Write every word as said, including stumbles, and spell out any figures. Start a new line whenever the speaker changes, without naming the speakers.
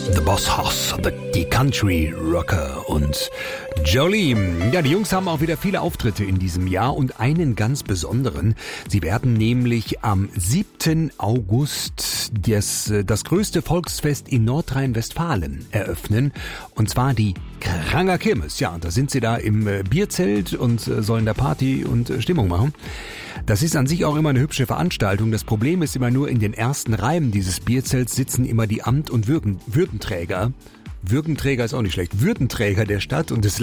The Boss Hoss, the, die Country Rocker und Jolie. Ja, die Jungs haben auch wieder viele Auftritte in diesem Jahr und einen ganz besonderen. Sie werden nämlich am siebten August das, das größte Volksfest in Nordrhein-Westfalen eröffnen. Und zwar die Kranger Kirmes. Ja, da sind sie da im Bierzelt und sollen da Party und Stimmung machen. Das ist an sich auch immer eine hübsche Veranstaltung. Das Problem ist immer nur, in den ersten Reihen dieses Bierzelts sitzen immer die Amt- und Würden, Würdenträger. Würdenträger ist auch nicht schlecht. Würdenträger der Stadt und des